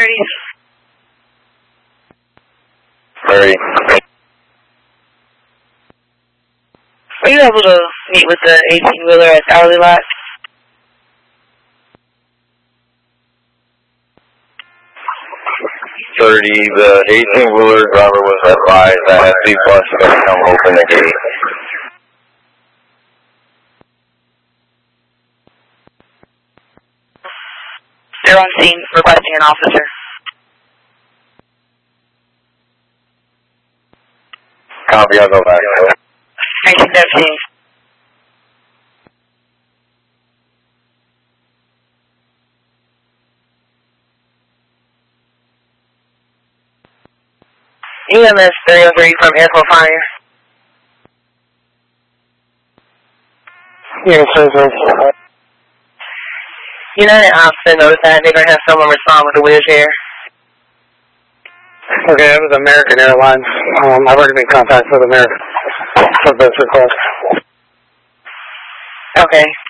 30. Were you able to meet with the 18-wheeler at the hourly lot? The 18-wheeler driver was advised that SB Plus is going to come open the gate. They're on scene requesting an officer. Copy, I'll go back. 1917. EMS 303 from Airco Fire. Yes, sir. United Ops been notified they're going to have someone respond with a wheelchair. Okay, that was American Airlines. I've already been in contact with American for this request. Okay.